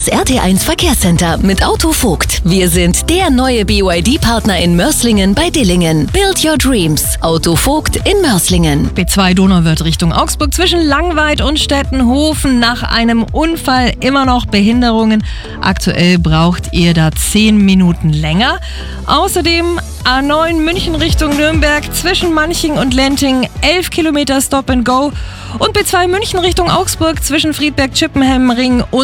Das RT1 Verkehrscenter mit Autovogt. Wir sind der neue BYD-Partner in Mörslingen bei Dillingen. Build your dreams. Autovogt in Mörslingen. B2 Donauwörth Richtung Augsburg zwischen Langweid und Stettenhofen. Nach einem Unfall immer noch Behinderungen. Aktuell braucht ihr da 10 Minuten länger. Außerdem A9 München Richtung Nürnberg zwischen Manching und Lenting 11 Kilometer Stop and Go. Und B2 München Richtung Augsburg zwischen Friedberg-Chippenham Ring und